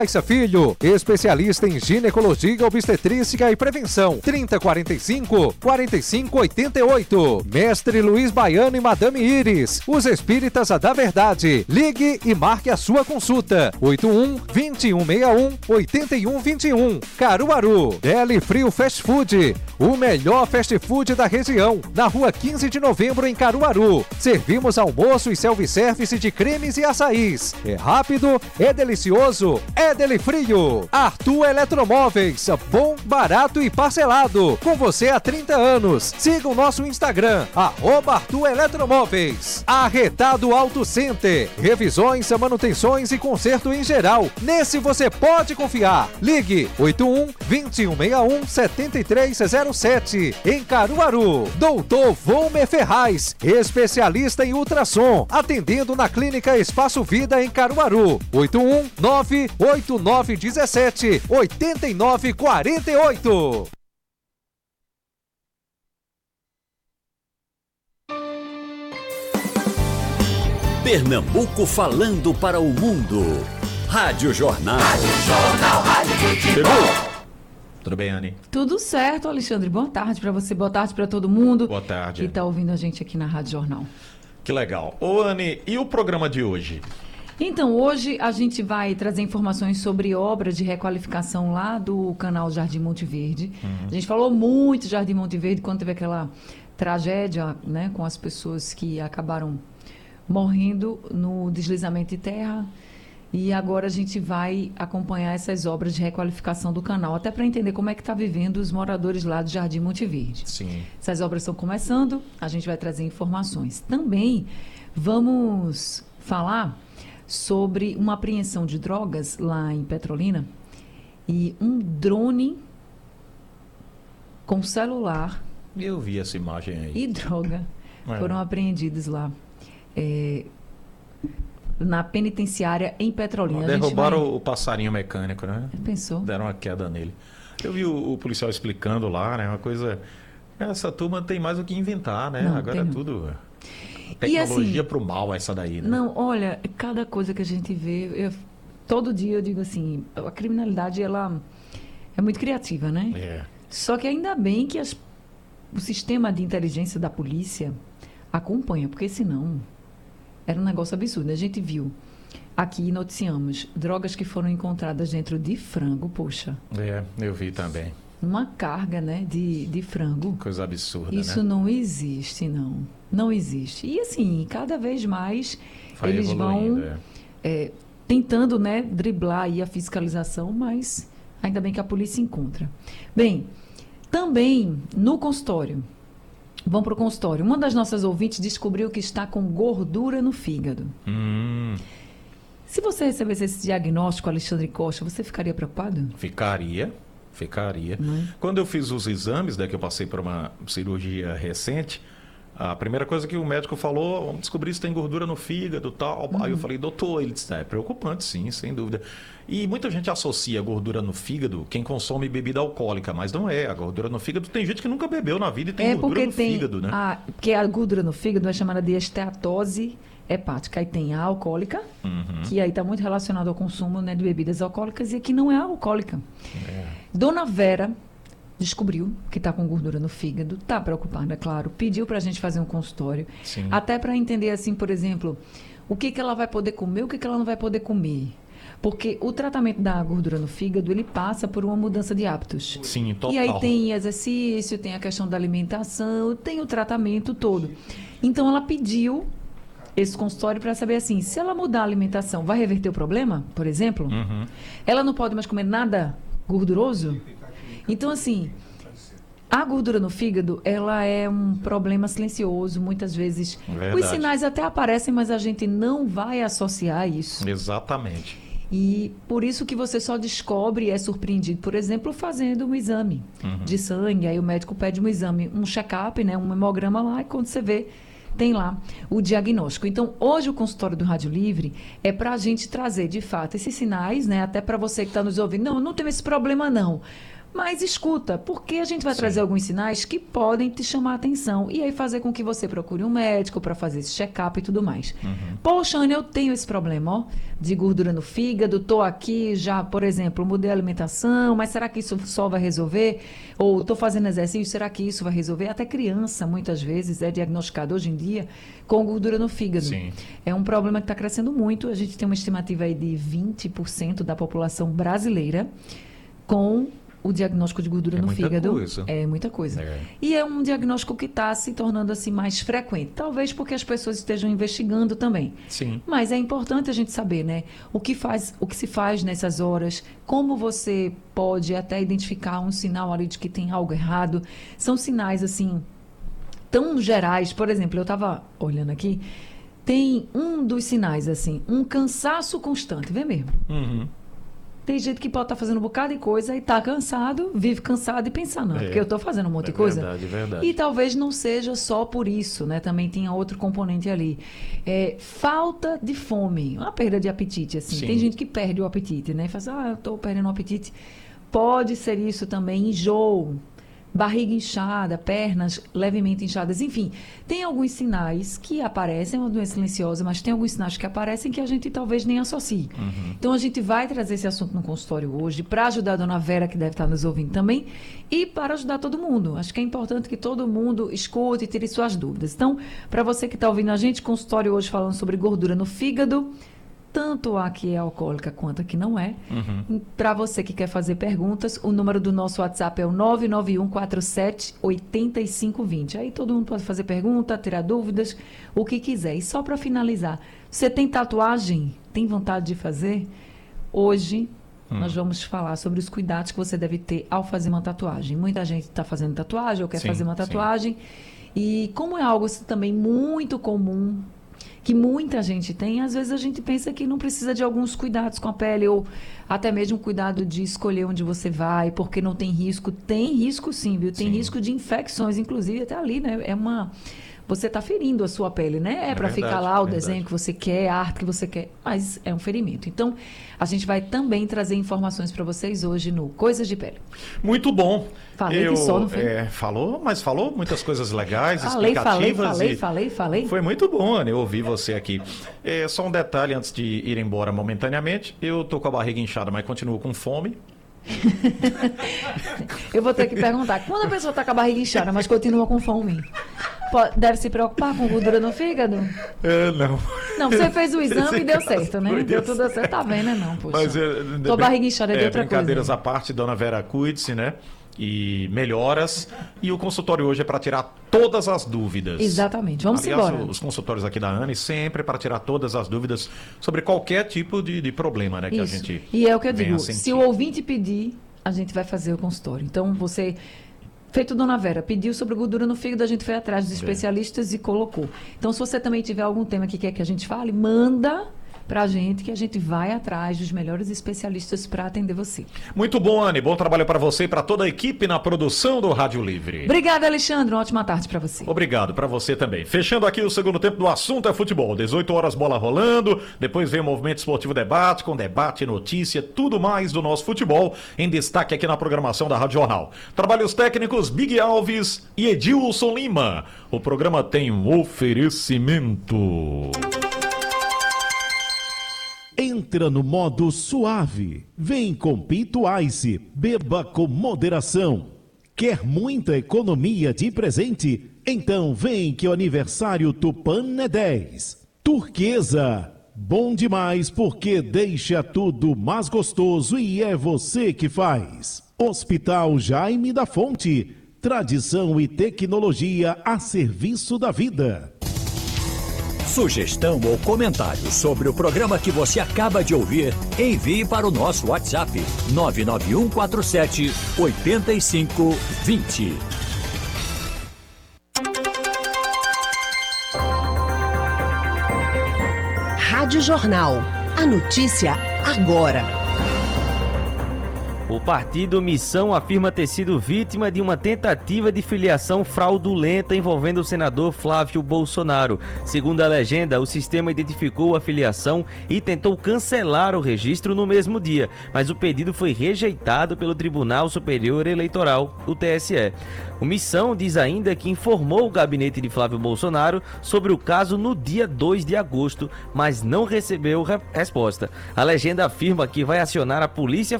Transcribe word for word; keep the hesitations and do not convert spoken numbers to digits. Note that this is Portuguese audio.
Raissa Filho, especialista em ginecologia, obstetrícia e prevenção. trinta, quarenta e cinco, quarenta e cinco, oitenta e oito. Mestre Luiz Baiano e Madame Iris, os espíritas da verdade. Ligue e marque a sua consulta. oito um, vinte e um, sessenta e um, oitenta e um, vinte e um. Caruaru. Deli Frio Fast Food, o melhor fast food da região. Na rua quinze de novembro, em Caruaru. Servimos almoço e self-service de cremes e açaís. É rápido, é delicioso, é Deli Frio. Arthur Eletromóveis, bom, barato e parcelado. Com você há trinta anos. Siga o nosso Instagram, arroba Arthur Eletromóveis. Arretado Auto Center, revisões, manutenções e conserto em geral. Nesse você pode confiar. Ligue oito um, vinte e um, sessenta e um, setenta e três zero sete. Em Caruaru. Doutor Volmer Ferraz, especialista em ultrassom, atendendo na Clínica Espaço Vida em Caruaru. oito um, nove oito nove um sete, oito nove quatro oito. Pernambuco falando para o mundo. Rádio Jornal. Rádio Jornal, Rádio Chegou. Tudo bem, Anny? Tudo certo, Alexandre. Boa tarde para você, boa tarde para todo mundo. Boa tarde. Que está ouvindo a gente aqui na Rádio Jornal. Que legal. Ô, Anny, e o programa de hoje? Então, hoje a gente vai trazer informações sobre obra de requalificação lá do canal Jardim Monte Verde. Uhum. A gente falou muito de Jardim Monte Verde quando teve aquela tragédia, né, com as pessoas que acabaram morrendo no deslizamento de terra. E agora a gente vai acompanhar essas obras de requalificação do canal, até para entender como é que está vivendo os moradores lá do Jardim Monte Verde. Sim. Essas obras estão começando, a gente vai trazer informações. Também vamos falar sobre uma apreensão de drogas lá em Petrolina e um drone com celular. Eu vi essa imagem aí. E droga é. foram apreendidos lá é, na penitenciária em Petrolina. Derrubaram vai... o passarinho mecânico, né? Pensou? Deram uma queda nele. Eu vi o, o policial explicando lá, né? Uma coisa... Essa turma tem mais o que inventar, né? Não, Agora é não. tudo... Tecnologia assim, pro mal essa daí, né? Não, olha, cada coisa que a gente vê, eu, todo dia eu digo assim, a criminalidade, ela é muito criativa, né? É. Só que ainda bem que as, o sistema de inteligência da polícia acompanha, porque senão era um negócio absurdo. A gente viu, aqui noticiamos, drogas que foram encontradas dentro de frango, poxa. É, eu vi também. Uma carga, né, de, de frango. Coisa absurda, Isso né? não existe, não. Não existe. E assim, cada vez mais Vai eles vão é. É, tentando, né, driblar aí a fiscalização, mas ainda bem que a polícia encontra. Bem, também no consultório, vamos para o consultório, uma das nossas ouvintes descobriu que está com gordura no fígado. Hum. Se você recebesse esse diagnóstico, Alexandre Costa, você ficaria preocupado? Ficaria. Ficaria. Hum. Quando eu fiz os exames, né, que eu passei por uma cirurgia recente, a primeira coisa que o médico falou, vamos descobrir se tem gordura no fígado e tal. Uhum. Aí eu falei, doutor, ele disse, é preocupante sim, sem dúvida. E muita gente associa gordura no fígado quem consome bebida alcoólica, mas não é. A gordura no fígado, tem gente que nunca bebeu na vida e tem é gordura no tem fígado, né? A, porque a gordura no fígado é chamada de esteatose hepática. Aí tem a alcoólica, uhum. que aí está muito relacionado ao consumo, né, de bebidas alcoólicas, e que não é alcoólica. É. Dona Vera descobriu que está com gordura no fígado, está preocupada, é claro, pediu para a gente fazer um consultório, Sim. até para entender, assim, por exemplo, o que, que ela vai poder comer, o que, que ela não vai poder comer. Porque o tratamento da gordura no fígado, ele passa por uma mudança de hábitos. Sim, total. E aí tem exercício, tem a questão da alimentação, tem o tratamento todo. Então, ela pediu esse consultório para saber, assim, se ela mudar a alimentação, vai reverter o problema, por exemplo? Uhum. Ela não pode mais comer nada gorduroso? Então, assim, a gordura no fígado, ela é um problema silencioso, muitas vezes. Verdade. Os sinais até aparecem, mas a gente não vai associar isso. Exatamente. E por isso que você só descobre e é surpreendido, por exemplo, fazendo um exame uhum. de sangue. Aí o médico pede um exame, um check-up, né, um hemograma lá, e quando você vê, tem lá o diagnóstico. Então, hoje o consultório do Rádio Livre é para a gente trazer, de fato, esses sinais, né, até para você que está nos ouvindo. Não, não tem esse problema, não. Mas escuta, porque a gente vai Sim. trazer alguns sinais que podem te chamar a atenção. E aí fazer com que você procure um médico para fazer esse check-up e tudo mais. Uhum. Poxa, Ana, eu tenho esse problema, ó, de gordura no fígado, tô aqui já, por exemplo, mudei a alimentação, mas será que isso só vai resolver? Ou tô fazendo exercício, será que isso vai resolver? Até criança, muitas vezes, é diagnosticada hoje em dia com gordura no fígado. Sim. É um problema que está crescendo muito. A gente tem uma estimativa aí de vinte por cento da população brasileira com o diagnóstico de gordura É no muita fígado. coisa. É muita coisa. É. E é um diagnóstico que está se tornando assim mais frequente. Talvez porque as pessoas estejam investigando também. Sim. Mas é importante a gente saber, né? O que faz, o que se faz nessas horas, como você pode até identificar um sinal ali de que tem algo errado. São sinais assim tão gerais. Por exemplo, eu estava olhando aqui, tem um dos sinais assim, um cansaço constante, vê mesmo. Uhum. Tem gente que pode estar fazendo um bocado de coisa e está cansado, vive cansado e pensa, não, É. porque eu estou fazendo um monte É de coisa. verdade, é verdade. E talvez não seja só por isso, né? Também tinha outro componente ali. É, falta de fome, uma perda de apetite, assim. Sim. Tem gente que perde o apetite, né? E fala assim, ah, eu estou perdendo o apetite. Pode ser isso também, enjoo, barriga inchada, pernas levemente inchadas, enfim. Tem alguns sinais que aparecem, é uma doença silenciosa, mas tem alguns sinais que aparecem que a gente talvez nem associe. Uhum. Então, a gente vai trazer esse assunto no consultório hoje para ajudar a dona Vera, que deve estar nos ouvindo também, e para ajudar todo mundo. Acho que é importante que todo mundo escute e tire suas dúvidas. Então, para você que está ouvindo a gente, consultório hoje falando sobre gordura no fígado, tanto a que é alcoólica quanto a que não é. Uhum. Para você que quer fazer perguntas, o número do nosso WhatsApp é o nove nove um quatro sete oito cinco dois zero. Aí todo mundo pode fazer pergunta, tirar dúvidas, o que quiser. E só para finalizar, você tem tatuagem? Tem vontade de fazer? Hoje hum. nós vamos falar sobre os cuidados que você deve ter ao fazer uma tatuagem. Muita gente está fazendo tatuagem ou quer sim, fazer uma tatuagem. Sim. E como é algo também muito comum, que muita gente tem, às vezes a gente pensa que não precisa de alguns cuidados com a pele, ou até mesmo cuidado de escolher onde você vai, porque não tem risco. Tem risco sim, viu? Tem sim. risco de infecções, inclusive até ali, né? É uma... Você está ferindo a sua pele, né? É, é para ficar lá o verdade. desenho que você quer, a arte que você quer, mas é um ferimento. Então, a gente vai também trazer informações para vocês hoje no Coisas de Pele. Muito bom. Falei Eu, que só, não foi? É, falou, mas falou muitas coisas legais, falei, explicativas. Falei, falei, e... falei, falei. Foi muito bom, Ana, eu ouvi você aqui. É, só um detalhe antes de ir embora momentaneamente. Eu tô com a barriga inchada, mas continuo com fome. Eu vou ter que perguntar, quando a pessoa está com a barriga inchada, mas continua com fome, deve se preocupar com gordura no fígado? É, não. Não, você fez o exame e deu certo, né? Deu tudo certo, tá vendo, né? Não, poxa. Mas, é, Tua barriga inchada é de é, outra brincadeiras coisa. à parte, dona Vera, cuide-se, né? E melhoras. E o consultório hoje é para tirar todas as dúvidas. Exatamente. Vamos Aliás, embora. Os consultórios aqui da Anne sempre para tirar todas as dúvidas sobre qualquer tipo de, de problema, né? Que Isso. a gente E é o que eu digo, se o ouvinte pedir, a gente vai fazer o consultório. Então, você... Feito Dona Vera, pediu sobre gordura no fígado, a gente foi atrás dos especialistas é. e colocou. Então, se você também tiver algum tema que quer que a gente fale, manda pra gente, que a gente vai atrás dos melhores especialistas para atender você. Muito bom, Anne. Bom trabalho para você e para toda a equipe na produção do Rádio Livre. Obrigada, Alexandre. Uma ótima tarde para você. Obrigado, para você também. Fechando aqui o segundo tempo do Assunto é Futebol. dezoito horas, bola rolando. Depois vem o Movimento Esportivo Debate, com debate, notícia, tudo mais do nosso futebol em destaque aqui na programação da Rádio Jornal. Trabalhos técnicos Big Alves e Edilson Lima. O programa tem um oferecimento. Entra no modo suave. Vem com Pinto Ice. Beba com moderação. Quer muita economia de presente? Então vem que o aniversário Tupan é dez. Turquesa. Bom demais porque deixa tudo mais gostoso e é você que faz. Hospital Jaime da Fonte. Tradição e tecnologia a serviço da vida. Sugestão ou comentário sobre o programa que você acaba de ouvir, envie para o nosso WhatsApp nove nove um quatro sete oito cinco dois zero. Rádio Jornal. A notícia agora. O partido Missão afirma ter sido vítima de uma tentativa de filiação fraudulenta envolvendo o senador Flávio Bolsonaro. Segundo a legenda, o sistema identificou a filiação e tentou cancelar o registro no mesmo dia, mas o pedido foi rejeitado pelo Tribunal Superior Eleitoral, o T S E. O Missão diz ainda que informou o gabinete de Flávio Bolsonaro sobre o caso no dia dois de agosto, mas não recebeu re- resposta. A legenda afirma que vai acionar a Polícia